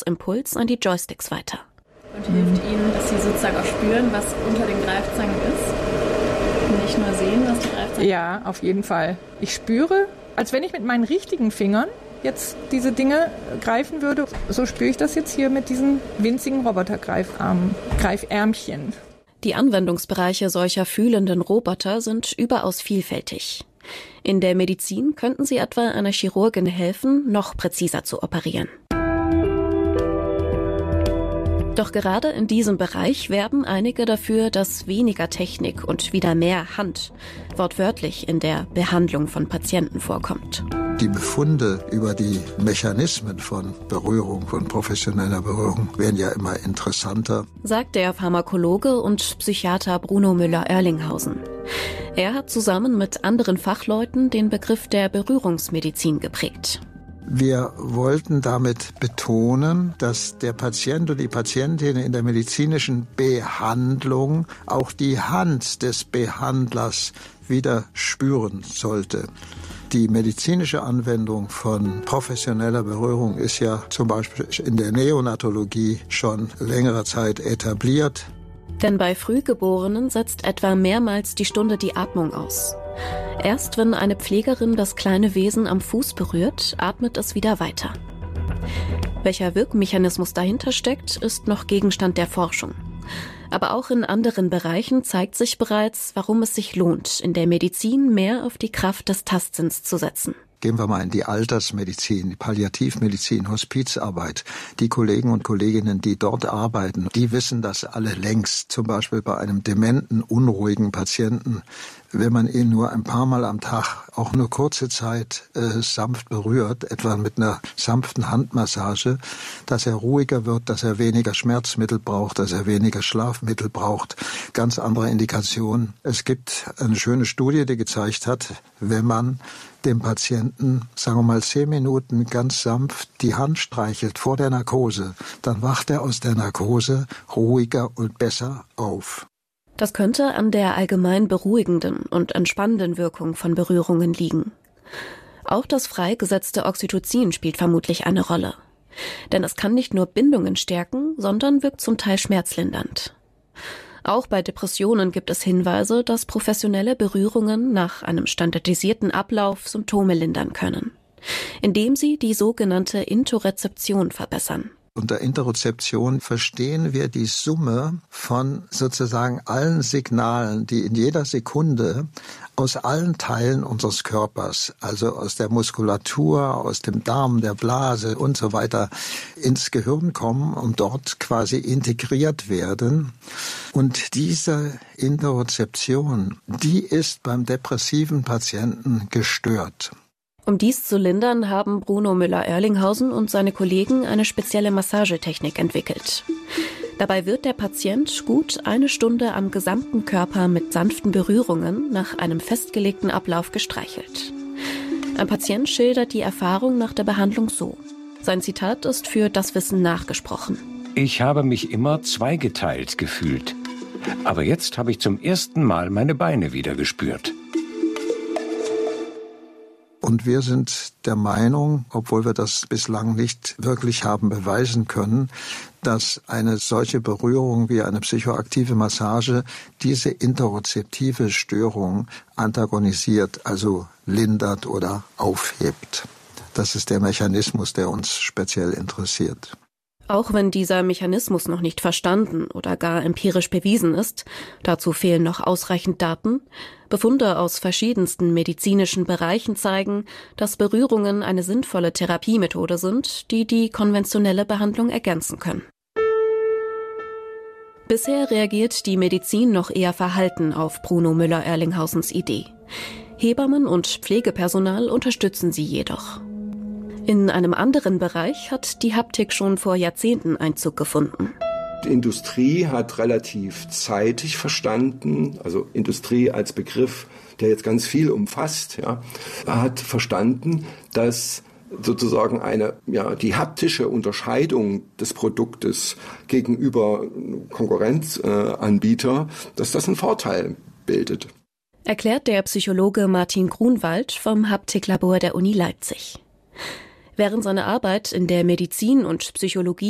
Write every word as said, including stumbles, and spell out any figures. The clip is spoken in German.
Schmerzimpuls an die Joysticks weiter. Und hilft Ihnen, dass Sie sozusagen auch spüren, was unter den Greifzangen ist? Und nicht nur sehen, was die Greifzangen... Ja, auf jeden Fall. Ich spüre, als wenn ich mit meinen richtigen Fingern jetzt diese Dinge greifen würde. So spüre ich das jetzt hier mit diesen winzigen Roboter-Greifarmen, Greifärmchen. Die Anwendungsbereiche solcher fühlenden Roboter sind überaus vielfältig. In der Medizin könnten sie etwa einer Chirurgin helfen, noch präziser zu operieren. Doch gerade in diesem Bereich werben einige dafür, dass weniger Technik und wieder mehr Hand wortwörtlich in der Behandlung von Patienten vorkommt. Die Befunde über die Mechanismen von Berührung, von professioneller Berührung, werden ja immer interessanter, sagt der Pharmakologe und Psychiater Bruno Müller-Oerlinghausen. Er hat zusammen mit anderen Fachleuten den Begriff der Berührungsmedizin geprägt. Wir wollten damit betonen, dass der Patient und die Patientin in der medizinischen Behandlung auch die Hand des Behandlers wieder spüren sollte. Die medizinische Anwendung von professioneller Berührung ist ja zum Beispiel in der Neonatologie schon längere Zeit etabliert. Denn bei Frühgeborenen setzt etwa mehrmals die Stunde die Atmung aus. Erst wenn eine Pflegerin das kleine Wesen am Fuß berührt, atmet es wieder weiter. Welcher Wirkmechanismus dahinter steckt, ist noch Gegenstand der Forschung. Aber auch in anderen Bereichen zeigt sich bereits, warum es sich lohnt, in der Medizin mehr auf die Kraft des Tastsinns zu setzen. Gehen wir mal in die Altersmedizin, die Palliativmedizin, Hospizarbeit. Die Kollegen und Kolleginnen, die dort arbeiten, die wissen das alle längst. Zum Beispiel bei einem dementen, unruhigen Patienten, wenn man ihn nur ein paar Mal am Tag, auch nur kurze Zeit äh, sanft berührt, etwa mit einer sanften Handmassage, dass er ruhiger wird, dass er weniger Schmerzmittel braucht, dass er weniger Schlafmittel braucht. Ganz andere Indikationen. Es gibt eine schöne Studie, die gezeigt hat, wenn man dem Patienten, sagen wir mal, zehn Minuten ganz sanft die Hand streichelt vor der Narkose, dann wacht er aus der Narkose ruhiger und besser auf. Das könnte an der allgemein beruhigenden und entspannenden Wirkung von Berührungen liegen. Auch das freigesetzte Oxytocin spielt vermutlich eine Rolle. Denn es kann nicht nur Bindungen stärken, sondern wirkt zum Teil schmerzlindernd. Auch bei Depressionen gibt es Hinweise, dass professionelle Berührungen nach einem standardisierten Ablauf Symptome lindern können, indem sie die sogenannte Interozeption verbessern. Unter Interozeption verstehen wir die Summe von sozusagen allen Signalen, die in jeder Sekunde aus allen Teilen unseres Körpers, also aus der Muskulatur, aus dem Darm, der Blase und so weiter, ins Gehirn kommen und dort quasi integriert werden. Und diese Interozeption, die ist beim depressiven Patienten gestört. Um dies zu lindern, haben Bruno Müller-Oerlinghausen und seine Kollegen eine spezielle Massagetechnik entwickelt. Dabei wird der Patient gut eine Stunde am gesamten Körper mit sanften Berührungen nach einem festgelegten Ablauf gestreichelt. Ein Patient schildert die Erfahrung nach der Behandlung so. Sein Zitat ist für Das Wissen nachgesprochen. Ich habe mich immer zweigeteilt gefühlt. Aber jetzt habe ich zum ersten Mal meine Beine wieder gespürt. Und wir sind der Meinung, obwohl wir das bislang nicht wirklich haben beweisen können, dass eine solche Berührung wie eine psychoaktive Massage diese interozeptive Störung antagonisiert, also lindert oder aufhebt. Das ist der Mechanismus, der uns speziell interessiert. Auch wenn dieser Mechanismus noch nicht verstanden oder gar empirisch bewiesen ist, dazu fehlen noch ausreichend Daten, Befunde aus verschiedensten medizinischen Bereichen zeigen, dass Berührungen eine sinnvolle Therapiemethode sind, die die konventionelle Behandlung ergänzen können. Bisher reagiert die Medizin noch eher verhalten auf Bruno Müller-Oerlinghausens Idee. Hebammen und Pflegepersonal unterstützen sie jedoch. In einem anderen Bereich hat die Haptik schon vor Jahrzehnten Einzug gefunden. Die Industrie hat relativ zeitig verstanden, also Industrie als Begriff, der jetzt ganz viel umfasst, ja, hat verstanden, dass sozusagen eine, ja, die haptische Unterscheidung des Produktes gegenüber Konkurrenzanbieter, dass das einen Vorteil bildet. Erklärt der Psychologe Martin Grunwald vom Haptiklabor der Uni Leipzig. Während seiner Arbeit in der Medizin und Psychologie